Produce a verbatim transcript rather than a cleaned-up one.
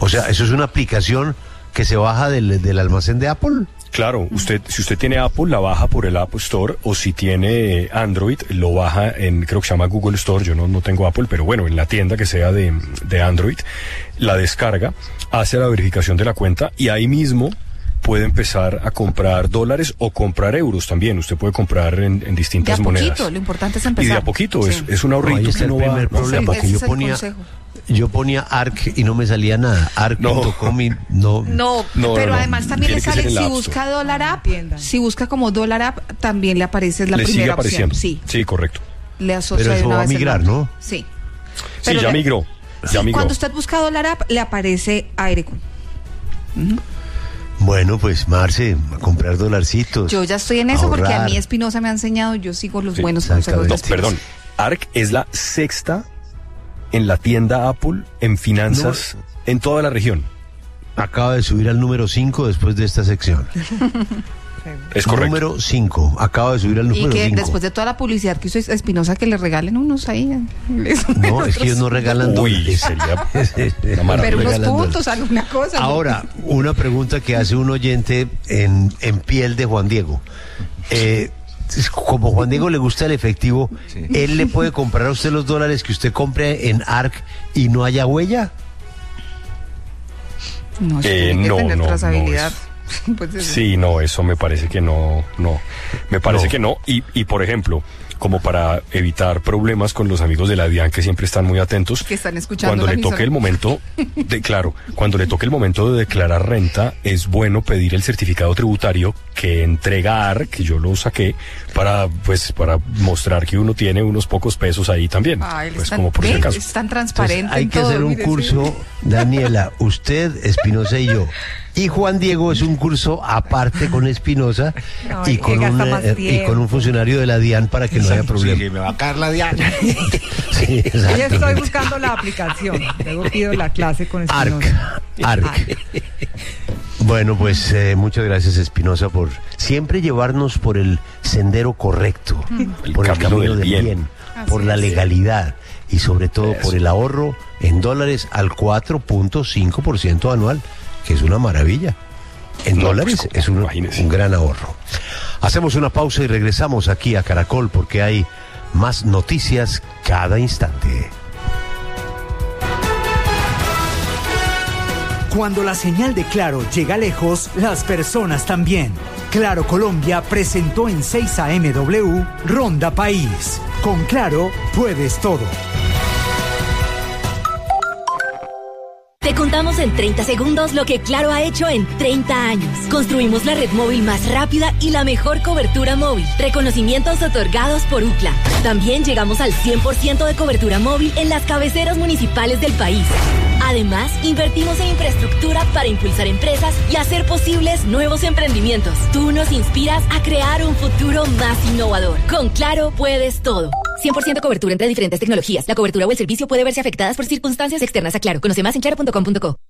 O sea, ¿eso es una aplicación que se baja del, del almacén de Apple? Claro, usted, si usted tiene Apple, la baja por el App Store, o si tiene Android, lo baja en, creo que se llama Google Store. Yo no, no tengo Apple, pero bueno, en la tienda que sea de, de Android, la descarga, hace la verificación de la cuenta y ahí mismo puede empezar a comprar dólares o comprar euros también. Usted puede comprar en, en distintas de a monedas. Poquito, lo importante es empezar. Y de a poquito, sí. es, es un ahorrito. No, ahí está que el no primer va, problema, sí, porque yo ese es el ponía... consejo. Yo ponía Arc y no me salía nada. Arc punto com y no. No, No, pero no, no. además también Tiene le que ser sale, en la si App busca Store. dólar app, si busca como dólar app, también le aparece la Le sigue primera apareciendo. opción. Sí, Sí, correcto. le asocia Pero de eso una va a vez el migrar, nombre. ¿no? Sí. Sí, Pero ya le- migró. Sí, Ya migró. cuando usted busca dólar app, le aparece Airecon. Bueno, pues Marce, a comprar dolarcitos. Yo ya estoy en eso porque a ahorrar. mí Espinosa me ha enseñado, yo sigo los Sí, buenos consejos de No, Espinosa. perdón. Arc es la sexta en la tienda Apple en finanzas en toda la región. Acaba de subir al número cinco después de esta sección. Es correcto. Número cinco. Acaba de subir al Y número que cinco. después de toda la publicidad que hizo Espinosa, que le regalen unos ahí. No, es que ellos no regalan Uy, dólares. sería una Pero maravilla. unos regalan puntos, alguna cosa. ¿no? Ahora, una pregunta que hace un oyente en, en piel de Juan Diego. Eh, como Juan Diego le gusta el efectivo, ¿él le puede comprar a usted los dólares que usted compre en Arc y no haya huella? No, eso Eh, tiene que no, tener no, no trazabilidad. Pues eso. Sí, no, eso me parece que no, no. Me parece No. que no. Y, y por ejemplo, como para evitar problemas con los amigos de la DIAN que siempre están muy atentos, Que están escuchando cuando la le toque emisora. el momento, de, claro, cuando le toque el momento de declarar renta, es bueno pedir el certificado tributario que entrega ARC, que yo lo saqué, para, pues, para mostrar que uno tiene unos pocos pesos ahí también. Ay, él pues es tan- como por si ¿ve? acaso. Es tan Entonces, transparente. hay en que todo, hacer un mire, sí. curso, Daniela, usted, Espinosa y yo. Y Juan Diego es un curso aparte con Espinosa No, y, y con gasta un, más eh, y tiempo. con un funcionario de la DIAN para que no haya problema. Sí, me va a caer la diana. Sí, Ya exacto. estoy buscando la aplicación. Luego pido la clase con Arc, Espinosa. Arc. Bueno, pues eh, muchas gracias, Espinosa, por siempre llevarnos por el sendero correcto, El por el camino camino del del bien, bien. por la legalidad y sobre todo Eso. por el ahorro en dólares al cuatro punto cinco por ciento anual, que es una maravilla. En No, dólares pues, es un, imagínese. un gran ahorro. Hacemos una pausa y regresamos aquí a Caracol porque hay más noticias cada instante. Cuando la señal de Claro llega lejos, las personas también. Claro Colombia presentó en seis A M W Ronda País. Con Claro puedes todo. Te contamos en treinta segundos lo que Claro ha hecho en treinta años. Construimos la red móvil más rápida y la mejor cobertura móvil. Reconocimientos otorgados por U C L A. También llegamos al cien por ciento de cobertura móvil en las cabeceras municipales del país. Además, invertimos en infraestructura para impulsar empresas y hacer posibles nuevos emprendimientos. Tú nos inspiras a crear un futuro más innovador. Con Claro puedes todo. cien por ciento cobertura entre diferentes tecnologías. La cobertura o el servicio puede verse afectadas por circunstancias externas a Claro. Conoce más en claro punto com punto co.